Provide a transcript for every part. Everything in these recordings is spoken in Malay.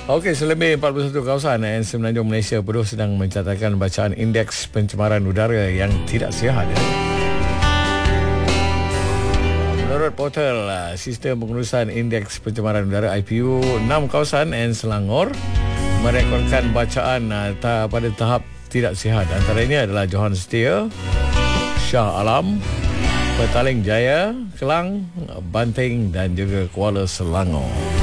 Okey, selebih 41 kawasan semenanjung Malaysia perlu sedang mencatatkan bacaan indeks pencemaran udara yang tidak sihat. Menurut portal Sistem Pengurusan Indeks Pencemaran Udara IPU, 6 kawasan Selangor merekodkan bacaan pada tahap tidak sihat. Antaranya adalah Johan Setia, Shah Alam, Petaling Jaya, Kelang, Banting dan juga Kuala Selangor.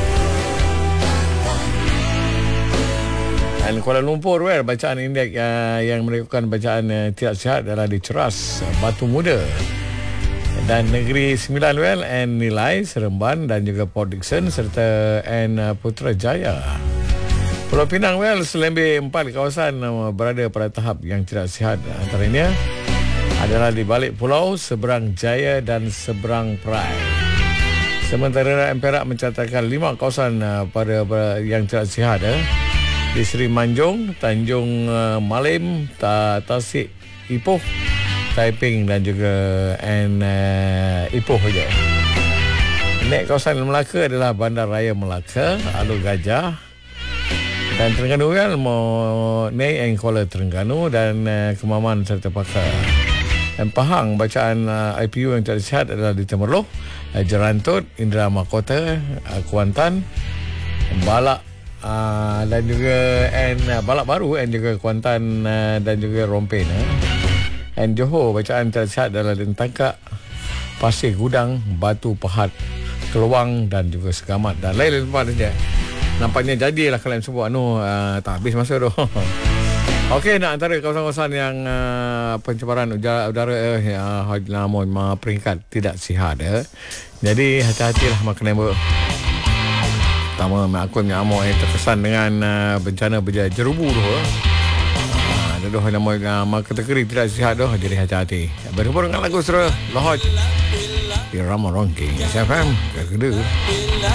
Dan Kuala Lumpur, bacaan indeks yang merekodkan bacaan tidak sihat adalah di Ceras, Batu Muda dan Negeri Sembilan and Nilai, Seremban dan juga Port Dickson serta Putrajaya. Pulau Pinang selebih 4 kawasan berada pada tahap yang tidak sihat. Antaranya adalah di balik pulau, Seberang Jaya dan Seberang Perai. Sementara Perak mencatatkan 5 kawasan pada yang tidak sihat di Seri Manjung, Tanjung Malim, Tasik Ipoh, Taiping dan juga Ipoh saja. Next kawasan Melaka adalah Bandar Raya Melaka, Alor Gajah dan Terengganu Nei Kuala Terengganu dan Kemaman serta Pakar. Dan Pahang, bacaan IPU yang tidak sihat adalah di Temerloh, Jerantut, Indra Mahkota, Kuantan, Balak dan juga Balak Baru dan juga Kuantan dan juga Rompen. Dan Johor, bacaan tidak sihat adalah di Tangkak, Pasir Gudang, Batu Pahat, Keluang dan juga Segamat dan lain-lain tempat saja. Nampaknya jadilah kalian sebut tak habis masa tu. Okey, nak antara kawasan-kawasan yang pencemaran udara namun peringkat tidak sihat. Jadi hati-hatilah makan lembu. Pertama, akun Amor yang terkesan dengan bencana berjerubu tu. Dah nama kategori tidak sihat tu, jadi hati-hati. Berhubung dengan lagu Surah Lahoj di Rama Rongking SFM kedua.